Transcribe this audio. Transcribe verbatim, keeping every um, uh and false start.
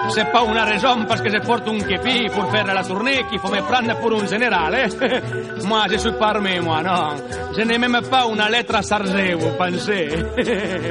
c'est pas una raison parce que je porte un képi pour faire la tournée qu'il faut me prendre pour un général, eh? Moi, je suis pas armé, moi, non. Je n'ai même pas une lettre à charger, vous pensez?